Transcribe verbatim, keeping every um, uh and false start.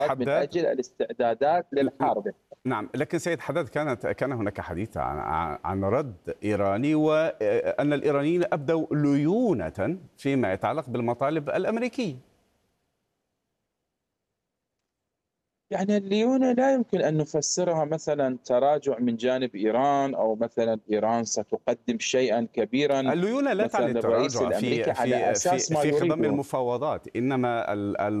من حداد. أجل الاستعدادات للحرب. نعم، لكن سيد حداد كانت كان هناك حديث عن عن رد إيراني، وأن الإيرانيين أبدوا ليونة فيما يتعلق بالمطالب الأمريكية. يعني الليونة لا يمكن أن نفسرها مثلا تراجع من جانب إيران، أو مثلا إيران ستقدم شيئا كبيرا الليونة لا مثلا تعني للرئيس التراجع الأمريكي في على في في أساس ما في خضم يريده. المفاوضات، إنما ال